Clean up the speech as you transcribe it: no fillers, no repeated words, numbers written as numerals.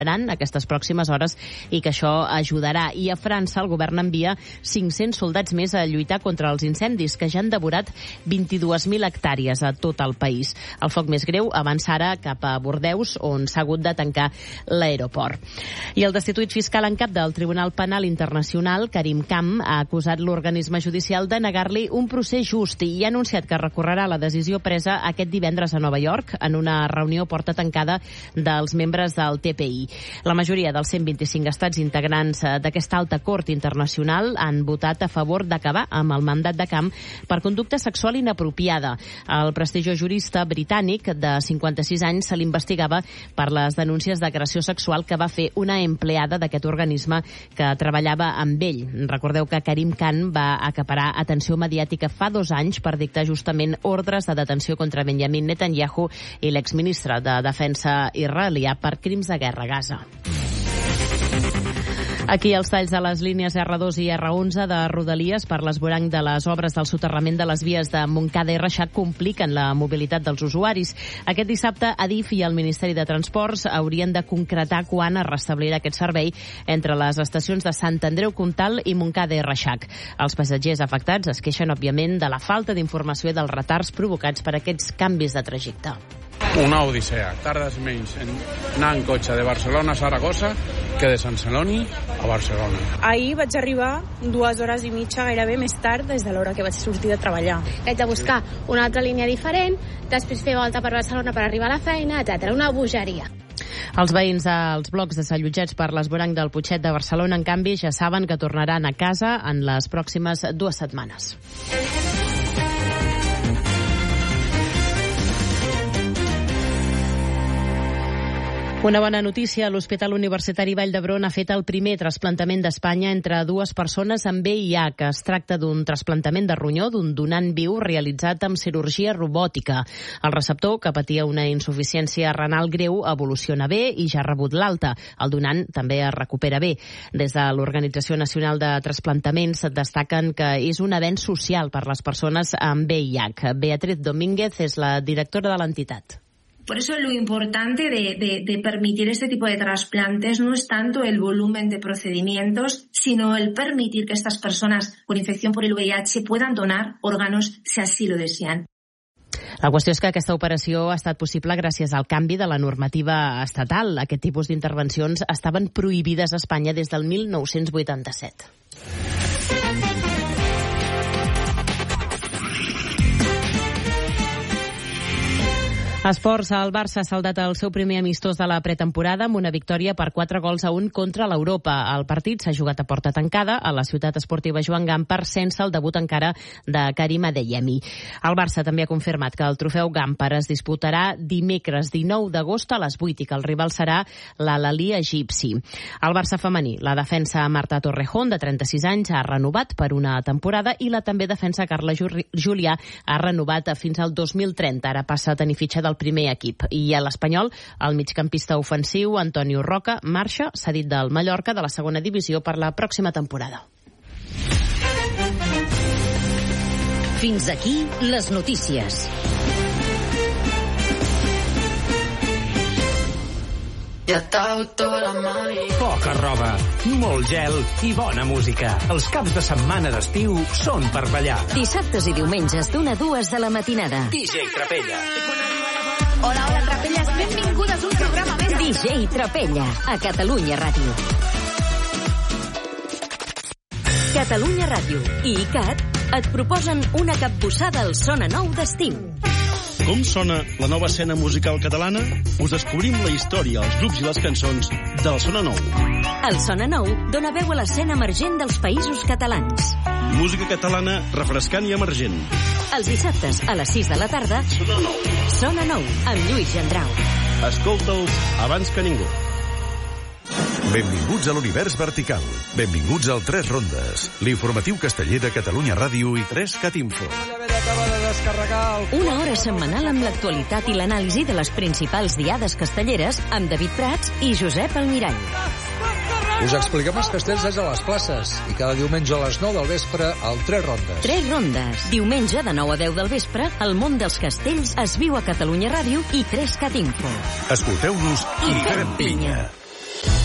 aquestes pròximes hores i que això ajudarà. I a França el govern envia 500 soldats més a lluitar contra els incendis que ja han devorat 22.000 hectàrees a tot el país. El foc més greu avança ara cap a Bordeus, on s'ha hagut de tancar l'aeroport. I el destituït fiscal en cap del Tribunal Penal Internacional, Karim Khan, ha acusat l'organisme judicial de negar-li un procés just i ha anunciat que recorrerà la decisió presa aquest divendres a Nova York en una reunió porta tancada dels membres del TPI. La majoria dels 125 estats integrants d'aquesta alta cort internacional han votat a favor d'acabar amb el mandat de Khan per conducta sexual inapropiada. El prestigiós jurista britànic de 56 anys se l'investigava per les denúncies d'agressió sexual que va fer una empleada d'aquest organisme que treballava amb ell. Recordeu que Karim Khan va acaparar atenció mediàtica fa 2 anys per dictar justament ordres de detenció contra Benjamin Netanyahu i l'exministre de Defensa israelià per crims de guerra a Gaza. Aquí els talls de les línies R2 i R11 de Rodalies per l'esvoranc de les obres del soterrament de les vies de Montcada i Reixac compliquen la mobilitat dels usuaris. Aquest dissabte, Adif i el Ministeri de Transports haurien de concretar quan es restablirà aquest servei entre les estacions de Sant Andreu Comtal i Montcada i Reixac. Els passatgers afectats es queixen, òbviament, de la falta d'informació i dels retards provocats per aquests canvis de trajecte. Una odissea. Tardes menys en anar en cotxe de Barcelona a Saragossa que de Sant Celoni a Barcelona. Ahir vaig arribar 2 hores i mitja gairebé més tard des de l'hora que vaig sortir de treballar. Haig de buscar una altra línia diferent, després fer volta per Barcelona per arribar a la feina, etc. Una bogeria. Els veïns dels blocs desallotjats per l'esvoranc del Putxet de Barcelona, en canvi, ja saben que tornaran a casa en les pròximes 2 setmanes. Una bona notícia, l'Hospital Universitari Vall d'Hebron ha fet el primer trasplantament d'Espanya entre 2 persones amb VIH. Es tracta d'un trasplantament de ronyó d'un donant viu realitzat amb cirurgia robòtica. El receptor, que patia una insuficiència renal greu, evoluciona bé i ja ha rebut l'alta. El donant també es recupera bé. Des de l'Organització Nacional de Trasplantaments destaquen que és un avenç social per les persones amb VIH. Beatriz Domínguez és la directora de l'entitat. Por eso lo importante de permitir este tipo de trasplantes no es tanto el volumen de procedimientos, sino el permitir que estas personas con infección por el VIH puedan donar órganos si así lo desean. La qüestió és que aquesta operació ha estat possible gràcies al canvi de la normativa estatal. Aquest tipus d'intervencions estaven prohibides a Espanya des del 1987. Esports, el Barça ha saldat el seu primer amistós de la pretemporada amb una victòria per 4-1 contra l'Europa. El partit s'ha jugat a porta tancada a la ciutat esportiva Joan Gamper sense el debut encara de Karim Adeyemi. El Barça també ha confirmat que el trofeu Gamper es disputarà dimecres 19 d'agost a les 8 i que el rival serà l'Al-Ahly egipci. El Barça femení, la defensa Marta Torrejón, de 36 anys, ha renovat per una temporada i la també defensa Carla Julià ha renovat fins al 2030. Ara passa a tenir fitxa del primer equip. I a l'Espanyol, el migcampista ofensiu Antonio Roca marxa, cedit del Mallorca, de la segona divisió per la pròxima temporada. Fins aquí les notícies. Poca roba, molt gel i bona música. Els caps de setmana d'estiu són per ballar. Dissabtes i diumenges d'1 a 2 de la matinada. DJ Trapella. Hola, Trapelles, benvingudes a un programa més. DJ Trapella, a Catalunya Ràdio. Catalunya Ràdio i ICAT et proposen una capbussada al Sona Nou d'estiu. Com sona la nova escena musical catalana? Us descobrim la història, els grups i les cançons del Sona Nou. El Sona Nou dona veu a l'escena emergent dels països catalans. Música catalana refrescant i emergent. Els dissabtes a les 6 de la tarda, Sona Nou. Sona Nou, amb Lluís Gendrau. Escolta'ls abans que ningú. Benvinguts a l'univers vertical. Benvinguts al 3 Rondes, l'informatiu casteller de Catalunya Ràdio i 3CAT Info. Una hora setmanal amb l'actualitat i l'anàlisi de les principals diades castelleres amb David Prats i Josep Almirall. Us expliquem els castells des de les places i cada diumenge a les 9 del vespre al 3 Rondes. 3 Rondes. Diumenge de 9 a 10 del vespre, el món dels castells es viu a Catalunya Ràdio i 3CAT Info. Escolteu-nos i fem pinya.